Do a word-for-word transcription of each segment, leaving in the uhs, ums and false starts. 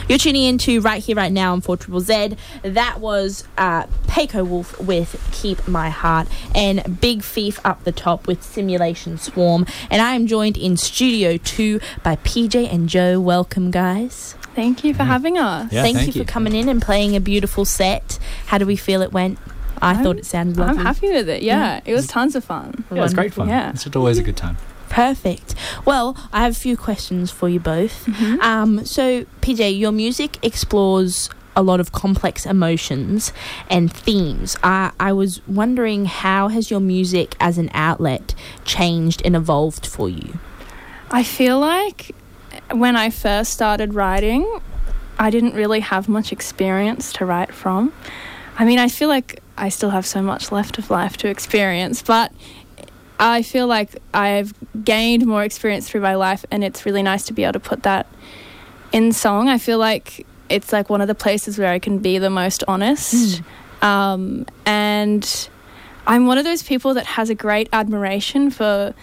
You're tuning in to Right Here, Right Now on four Z Z Z. That was uh, Peiko Wolf with Keep My Heart and Big Thief up the top with Simulation Swarm. And I am joined in Studio two by P J and Joe. Welcome, guys. Thank you for having us. Yeah, thank, thank you you for coming in and playing a beautiful set. How do we feel it went? I I'm, thought it sounded lovely. I'm happy with it, yeah. Yeah. It was tons of fun. Yeah, it's great fun. Yeah. It's just always a good time. Perfect. Well, I have a few questions for you both. Mhm. Um, so, P J, your music explores a lot of complex emotions and themes. I, I was wondering, how has your music as an outlet changed and evolved for you? I feel like when I first started writing, I didn't really have much experience to write from. I mean, I feel like I still have so much left of life to experience, but I feel like I've gained more experience through my life, and it's really nice to be able to put that in song. I feel like it's like one of the places where I can be the most honest. Mm. Um, and I'm one of those people that has a great admiration for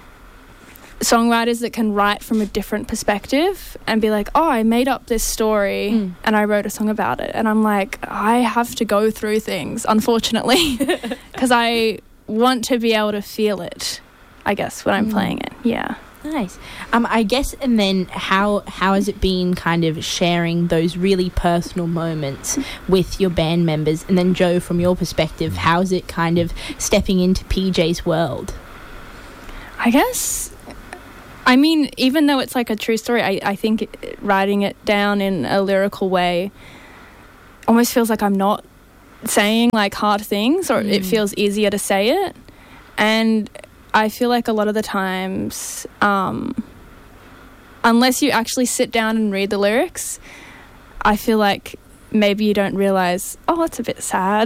songwriters that can write from a different perspective and be like, oh, I made up this story mm. and I wrote a song about it. And I'm like, I have to go through things, unfortunately, because I want to be able to feel it, I guess, when I'm mm. playing it. Yeah. Nice. Um, I guess, and then how how has it been kind of sharing those really personal moments with your band members? And then, Joe, from your perspective, how is it kind of stepping into P J's world? I guess, I mean, even though it's like a true story, I, I think it, writing it down in a lyrical way almost feels like I'm not saying like hard things, or mm. it feels easier to say it. And I feel like a lot of the times, um, unless you actually sit down and read the lyrics, I feel like maybe you don't realise, oh, it's a bit sad.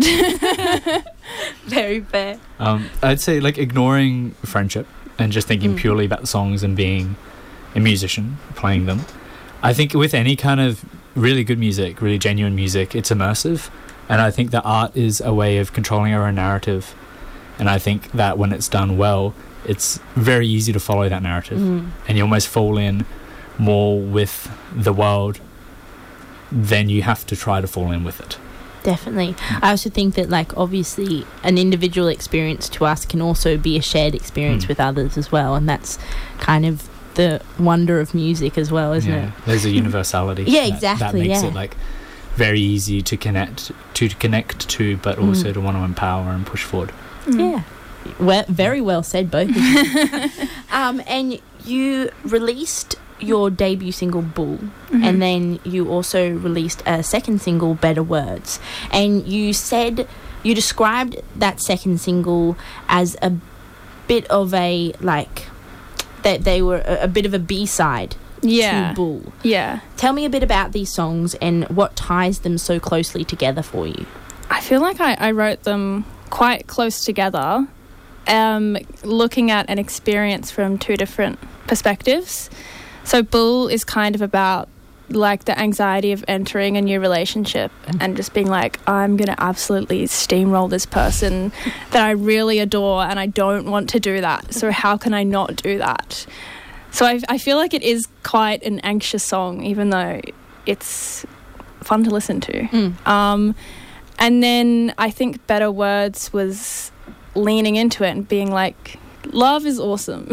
Very fair. Um, I'd say like ignoring friendship and just thinking mm. purely about the songs and being a musician, playing them. I think with any kind of really good music, really genuine music, it's immersive. And I think that art is a way of controlling our own narrative. And I think that when it's done well, it's very easy to follow that narrative. Mm. And you almost fall in more with the world than you have to try to fall in with it. Definitely. Mm. I also think that, like, obviously an individual experience to us can also be a shared experience mm. with others as well. And that's kind of the wonder of music as well, isn't yeah. it? There's a universality. yeah, that, exactly. That makes yeah. it, like, very easy to connect to, to connect to, but also mm. to want to empower and push forward. Mm. Yeah, well, very well said, both of you. um, and you released your debut single, Bull, mm-hmm. and then you also released a second single, Better Words. And you said, you described that second single as a bit of a, like, that they were a, a bit of a B-side yeah. to Bull. Yeah. Tell me a bit about these songs and what ties them so closely together for you. I feel like I, I wrote them quite close together, um, looking at an experience from two different perspectives. So Bull is kind of about like the anxiety of entering a new relationship mm. and just being like, I'm going to absolutely steamroll this person that I really adore and I don't want to do that. So how can I not do that? So I, I feel like it is quite an anxious song, even though it's fun to listen to. Mm. Um, and then I think Better Words was leaning into it and being like, love is awesome.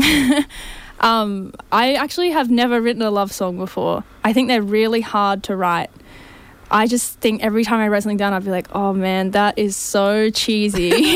um, I actually have never written a love song before. I think they're really hard to write. I just think every time I write something down, I'd be like, oh man, that is so cheesy.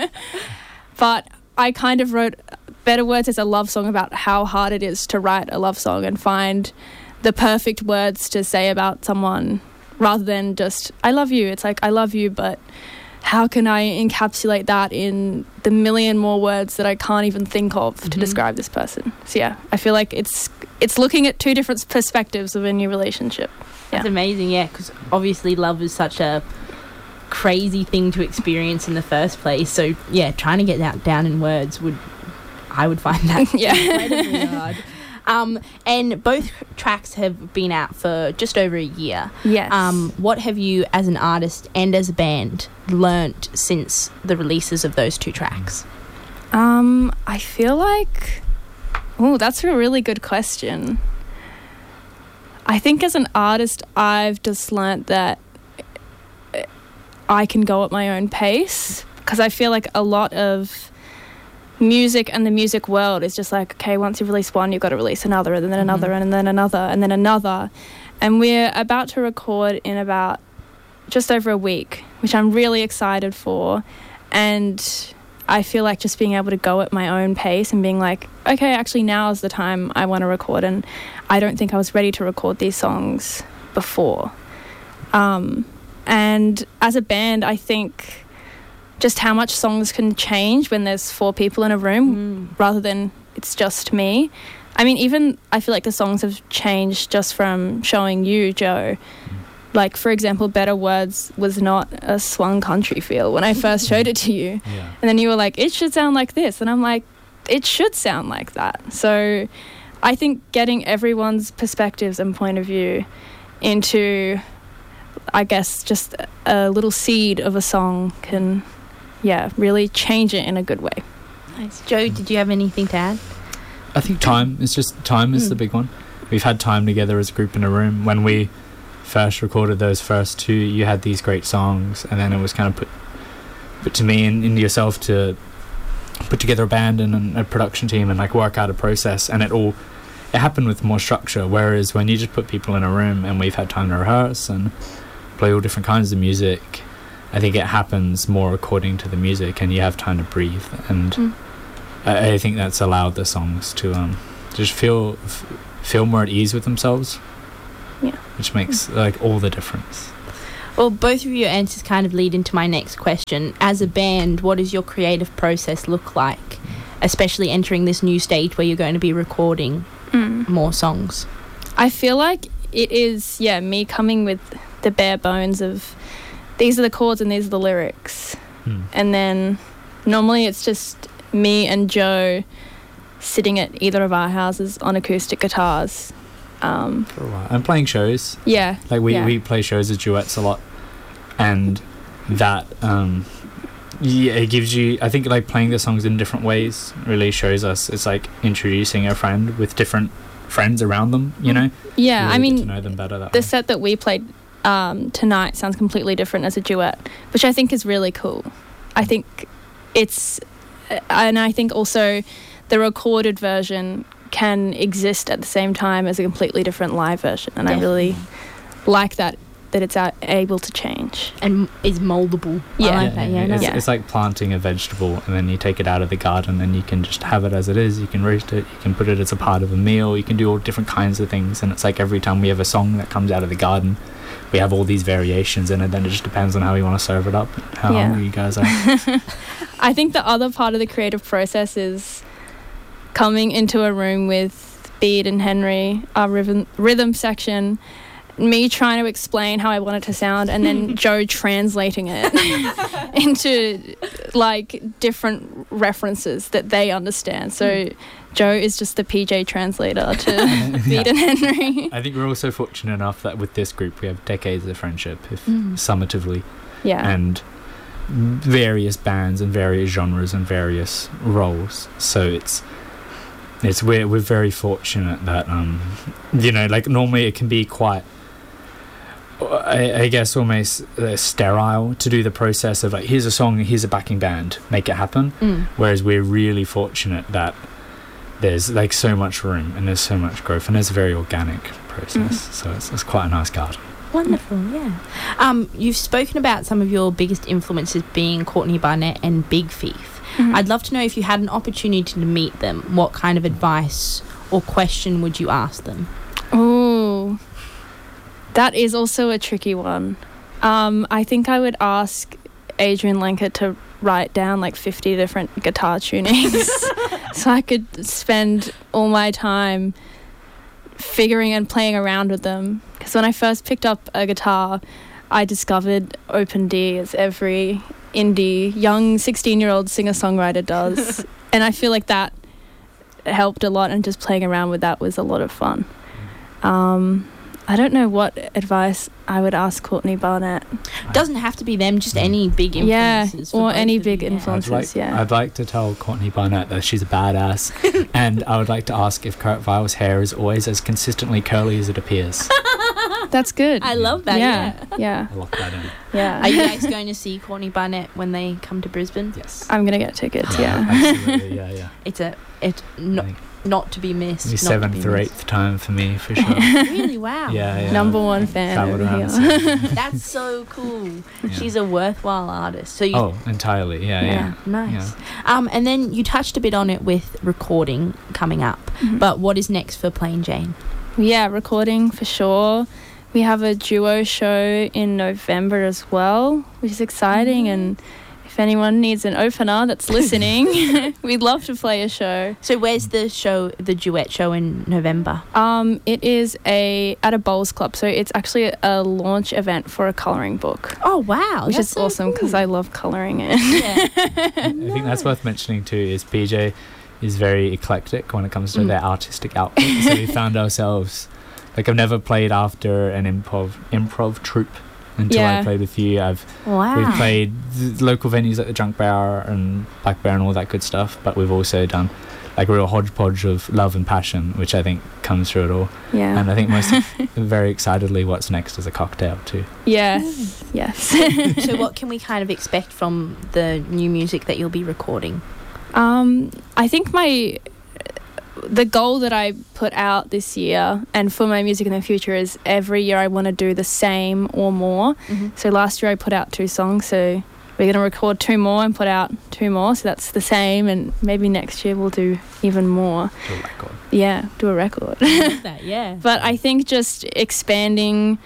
But I kind of wrote Better Words as a love song about how hard it is to write a love song and find the perfect words to say about someone, rather than just, I love you. It's like, I love you, but how can I encapsulate that in the million more words that I can't even think of mm-hmm. to describe this person? So yeah, I feel like it's it's looking at two different perspectives of a new relationship. Yeah. That's amazing, yeah, because obviously love is such a crazy thing to experience in the first place. So yeah, trying to get that down in words would, I would find that yeah. incredibly hard. Um, and both tracks have been out for just over a year. Yes. Um, what have you, as an artist and as a band, learnt since the releases of those two tracks? Um, I feel like... Oh, that's a really good question. I think as an artist, I've just learnt that I can go at my own pace, because I feel like a lot of music and the music world is just like, okay, once you've released one, you've got to release another, and then another, mm-hmm. and then another, and then another. And we're about to record in about just over a week, which I'm really excited for. And I feel like just being able to go at my own pace and being like, okay, actually now is the time I want to record, and I don't think I was ready to record these songs before. Um, and as a band, I think just how much songs can change when there's four people in a room mm. rather than it's just me. I mean, even I feel like the songs have changed just from showing you, Joe. Like, for example, Better Words was not a swung country feel when I first showed it to you. Yeah. And then you were like, it should sound like this. And I'm like, it should sound like that. So I think getting everyone's perspectives and point of view into, I guess, just a little seed of a song can, yeah, really change it in a good way. Nice. Joe, did you have anything to add? I think time is just, time is mm. the big one. We've had time together as a group in a room. When we first recorded those first two, you had these great songs, and then it was kind of put put to me and into yourself to put together a band and a production team and like work out a process, and it all it happened with more structure. Whereas when you just put people in a room and we've had time to rehearse and play all different kinds of music, I think it happens more according to the music, and you have time to breathe. And mm. I, I think that's allowed the songs to um just feel f- feel more at ease with themselves. Yeah. Which makes like all the difference. Well, both of your answers kind of lead into my next question. As a band, what does your creative process look like, especially entering this new stage where you're going to be recording mm. more songs? I feel like it is, yeah, me coming with the bare bones of these are the chords and these are the lyrics. Mm. And then normally it's just me and Joe sitting at either of our houses on acoustic guitars. Um, For a while. And playing shows. Yeah. Like we, yeah. we play shows as duets a lot. And that, um, yeah, it gives you, I think like playing the songs in different ways really shows us it's like introducing a friend with different friends around them, you know? Yeah, really I mean, get to know them better that the way. set that we played um, tonight sounds completely different as a duet, which I think is really cool. I think it's, and I think also the recorded version can exist at the same time as a completely different live version, and Definitely. I really like that that it's out, able to change and is moldable. Yeah, I like yeah, that. yeah, Yeah, it's, no. it's like planting a vegetable and then you take it out of the garden and you can just have it as it is. You can roast it, you can put it as a part of a meal, you can do all different kinds of things, and it's like every time we have a song that comes out of the garden, we have all these variations in it. Then it just depends on how you want to serve it up, how Yeah. hungry you guys are. I think the other part of the creative process is coming into a room with Bede and Henry, our rhythm, rhythm section, me trying to explain how I want it to sound, and then Joe translating it into like different references that they understand. So Joe is just the P J translator to Bede and Henry. I think we're also fortunate enough that with this group we have decades of friendship, if Mm. summatively, Yeah. and various bands and various genres and various roles. So it's it's we're we're very fortunate that um you know, like normally it can be quite I, I guess almost uh, sterile to do the process of like, here's a song, here's a backing band, make it happen. Mm. Whereas we're really fortunate that there's like so much room and there's so much growth and it's a very organic process. Mm. So it's, it's quite a nice garden. Wonderful, yeah. Um, you've spoken about some of your biggest influences being Courtney Barnett and Big Thief. Mhm. I'd love to know, if you had an opportunity to meet them, what kind of advice or question would you ask them? Ooh, that is also a tricky one. Um, I think I would ask Adrian Lenker to write down like fifty different guitar tunings so I could spend all my time figuring and playing around with them. Because when I first picked up a guitar, I discovered Open D, as every indie young sixteen-year-old singer-songwriter does. And I feel like that helped a lot, and just playing around with that was a lot of fun. Um, I don't know what advice I would ask Courtney Barnett. Doesn't have to be them, just any big influences. Yeah, for or both any of big you, yeah. influences. I'd like, yeah. I'd like to tell Courtney Barnett that she's a badass, and I would like to ask if Kurt Vile's hair is always as consistently curly as it appears. That's good. I love that. yeah, Yeah. yeah, I lock that in. yeah. Are you guys going to see Courtney Barnett when they come to Brisbane? Yes. I'm gonna get tickets. Yeah. Absolutely. Yeah, yeah. It's a it I not think not to be missed. the not to seventh be or missed. eighth time for me, for sure. Really? Wow. Yeah, yeah. Number one fan Travelled over around here. the That's so cool. Yeah. She's a worthwhile artist. So you, Oh, entirely. Yeah, yeah. nice. Um, and then you touched a bit on it with recording coming up. Mhm. But what is next for Plain Jane? Yeah, recording for sure. We have a duo show in November as well, which is exciting. Mhm. And if anyone needs an opener that's listening, we'd love to play a show. So where's the show, the duet show in November? Um, it is a at a bowls club, so it's actually a launch event for a colouring book, Oh wow, which that's is so awesome because cool. I love colouring it. Yeah. I think that's worth mentioning too. Is P J is very eclectic when it comes to Mm. their artistic output. So we found ourselves like I've never played after an improv improv troupe until Yeah. I played with you. I've Wow. we've played th- local venues like the Drunk Bear and Black Bear and all that good stuff, but we've also done like a real hodgepodge of love and passion, which I think comes through it all. Yeah. And I think most very excitedly, what's next is a cocktail too. Yes. Yes. So what can we kind of expect from the new music that you'll be recording? Um, I think my the goal that I put out this year and for my music in the future is every year I want to do the same or more. Mm-hmm. So last year I put out two songs, so we're going to record two more and put out two more, so that's the same, and maybe next year we'll do even more. To a record. Yeah, do a record. that, yeah. But I think just expanding,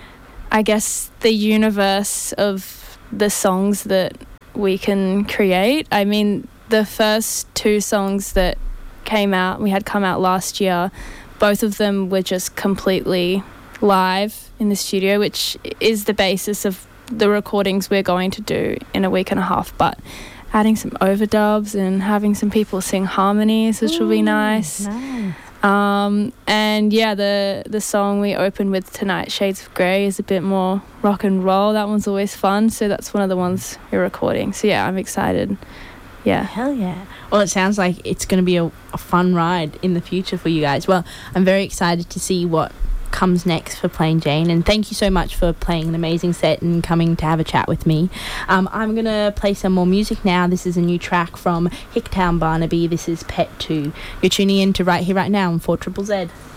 I guess, the universe of the songs that we can create. I mean, the first two songs that came out, we had come out last year, both of them were just completely live in the studio, which is the basis of the recordings we're going to do in a week and a half. But adding some overdubs and having some people sing harmonies, which will be nice. Nice. Um, and yeah, the the song we opened with tonight, Shades of Grey, is a bit more rock and roll. That one's always fun, so that's one of the ones we're recording. So yeah, I'm excited. Yeah. Hell yeah. Well, it sounds like it's going to be a, a fun ride in the future for you guys. Well, I'm very excited to see what comes next for Plain Jane, and thank you so much for playing an amazing set and coming to have a chat with me. Um, I'm going to play some more music now. This is a new track from Hicktown Barnaby. This is Pet two. You're tuning in to Right Here Right Now on four Triple Z.